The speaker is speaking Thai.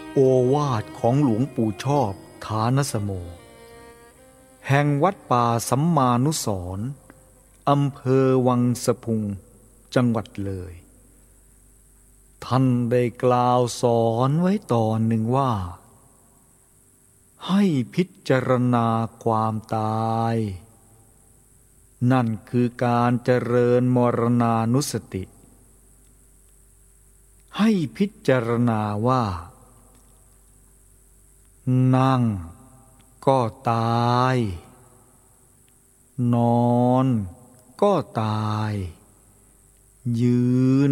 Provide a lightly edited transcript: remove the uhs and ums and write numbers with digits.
โอวาทของหลวงปู่ชอบฐานสโมแห่งวัดป่าสัมมานุสรณ์อำเภอวังสะพุงจังหวัดเลยท่านได้กล่าวสอนไว้ตอนหนึ่งว่าให้พิจารณาความตายนั่นคือการเจริญมรณานุสติให้พิจารณาว่านั่งก็ตายนอนก็ตายยืน